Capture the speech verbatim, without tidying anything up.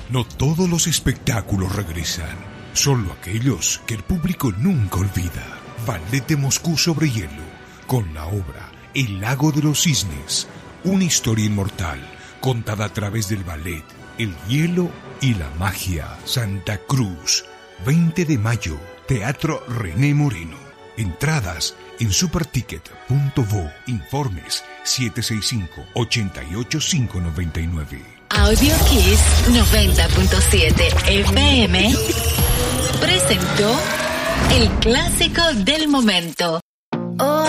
No todos los espectáculos regresan, solo aquellos que el público nunca olvida. Ballet de Moscú sobre hielo, con la obra El lago de los cisnes, una historia inmortal contada a través del ballet, el hielo y la magia. Santa Cruz, veinte de mayo, Teatro René Moreno. Entradas en superticket punto vo. Informes siete seis cinco, ocho ocho cinco nueve nueve. Audio Kiss noventa punto siete F M presentó el clásico del momento. Oh.